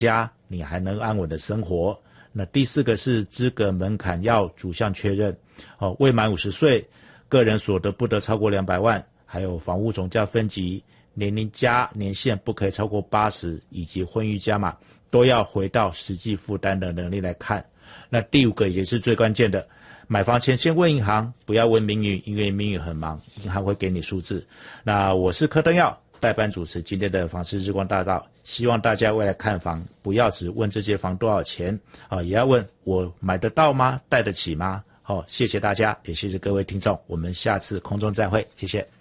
家，你还能安稳的生活。那第4个是资格门槛要主项确认，未满50岁，个人所得不得超过200万，还有房屋总价分级，年龄加年限不可以超过80，以及婚育加码，都要回到实际负担的能力来看。那第5个也是最关键的，买房前先问银行，不要问明宇，因为明宇很忙，银行会给你数字。那我是柯登耀，代班主持今天的房市日光大道，希望大家未来看房不要只问这间房多少钱也要问我买得到吗？贷得起吗？谢谢大家，也谢谢各位听众，我们下次空中再会，谢谢。